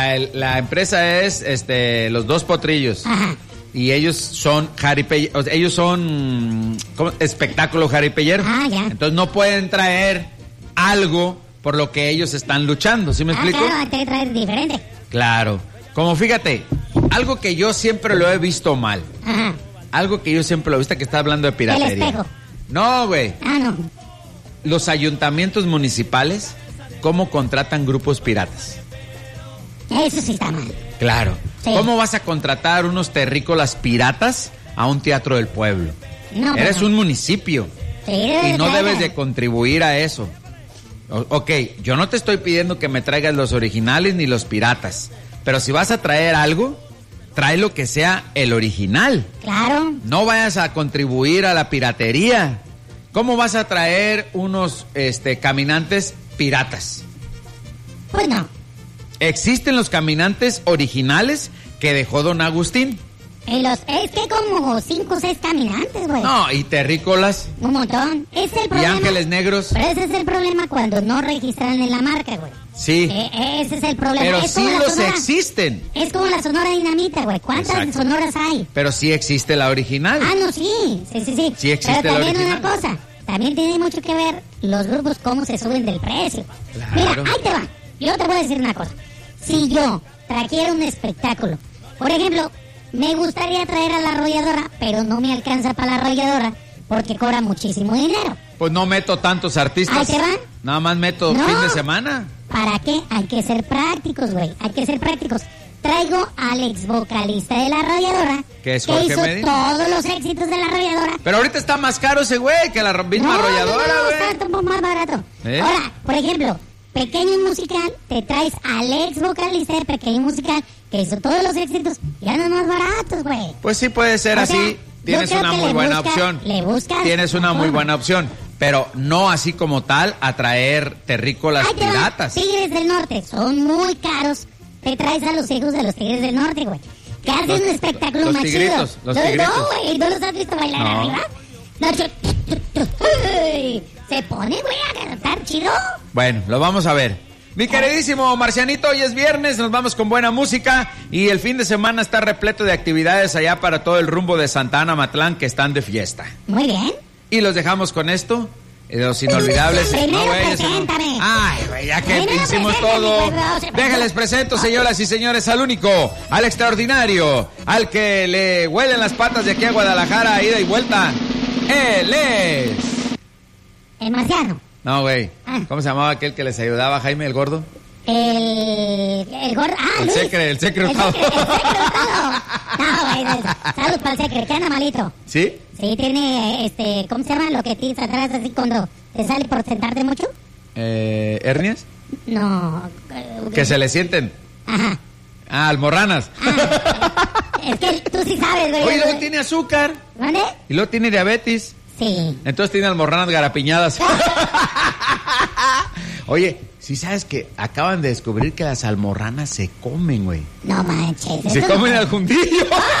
La empresa es los Dos Potrillos. Ajá. Y ellos son ellos son espectáculo jaripellero. Ah, ya. Entonces no pueden traer algo por lo que ellos están luchando, ¿sí me explico? Claro, hay que traer diferente. Claro. Como fíjate, algo que yo siempre lo he visto mal. Ajá. Algo que yo siempre lo he visto, que está hablando de piratería. El espejo. No, güey. Ah, no. Los ayuntamientos municipales, ¿cómo contratan grupos piratas? Eso sí está mal. Claro. Sí. ¿Cómo vas a contratar unos terrícolas piratas a un teatro del pueblo? No, Eres pero- un municipio Sí, y no claro. debes de contribuir a eso. Ok, yo no te estoy pidiendo que me traigas los originales ni los piratas, pero si vas a traer algo, trae lo que sea el original. Claro. No vayas a contribuir a la piratería. ¿Cómo vas a traer unos caminantes piratas? Pues no. Existen los caminantes originales que dejó don Agustín. Es que como 5 o 6 caminantes, güey. No, y terrícolas Un montón. Ese es el y problema. ángeles negros. Pero ese es el problema cuando no registran en la marca, güey. Sí, Ese es el problema. pero Es sí como la los Sonora. existen. Es como la Sonora Dinamita, güey. ¿Cuántas Exacto. sonoras hay? Pero sí existe la original. Ah, no, sí. Sí. Sí existe Pero la también original. una cosa. También tiene mucho que ver los grupos cómo se suben del precio. Claro. Mira, ahí te va. Yo te voy a decir una cosa. Si yo trajera un espectáculo, por ejemplo, me gustaría traer a la arrolladora, pero no me alcanza para la arrolladora porque cobra muchísimo dinero. Pues no meto tantos artistas. Ahí te va. Nada más meto No. fin de semana. ¿Para qué? Hay que ser prácticos, güey. Hay que ser prácticos. Traigo al ex vocalista de la arrolladora, Que es Jorge hizo Medina. todos los éxitos de la arrolladora. Pero ahorita está más caro ese güey que la misma arrolladora, no, güey. está un poco más barato. ¿Eh? Ahora, por ejemplo, Pequeño Musical, te traes al ex vocalista de Pequeño Musical, que hizo todos los éxitos, y andan más baratos, güey. Pues sí puede ser O sea, así. Tienes yo creo una que muy le buena buscas- opción. le buscas Tienes una la muy forma. buena opción. Pero no así como tal a traer terrícolas Ahí te va, piratas. Tigres del Norte, son muy caros. Te traes a los hijos de los Tigres del Norte, güey. Que hacen un espectáculo los más tigritos, chido. los No, tigritos. No, güey, ¿no los has visto bailar No. arriba? No, se pone, güey, a cantar chido. Bueno, lo vamos a ver. Mi queridísimo Marcianito, hoy es viernes, nos vamos con buena música y el fin de semana está repleto de actividades allá para todo el rumbo de Santa Ana Matlán que están de fiesta. Muy bien. Y los dejamos con esto, los inolvidables. Primero güey, eso no. preséntame. Ay, güey, ya que Primero hicimos preséntame, todo. pues, Déjales presento, señoras y señores, al único, al extraordinario, al que le huelen las patas de aquí a Guadalajara, ida y vuelta. Él es... El marciano. No, güey. Ah. ¿Cómo se llamaba aquel que les ayudaba, Jaime el Gordo? El gordo. Ah, El Luis. Secre, el Secre Hurtado. El Secre Hurtado. No, güey. Salud para el Secre, que anda malito. ¿Sí? Sí, tiene, ¿cómo se llama? Lo que tienes atrás así cuando te sale por sentarte mucho. ¿Hernias? No. Que se le sienten. Ajá. Ah, almorranas. Es que tú sí sabes, güey. Oye, luego tiene azúcar. ¿Dónde? Y luego tiene diabetes. Sí. Entonces tiene almorranas garapiñadas. Oye, ¿sí sabes que acaban de descubrir que las almorranas se comen, güey? No manches. Se eso comen no- al jundillo.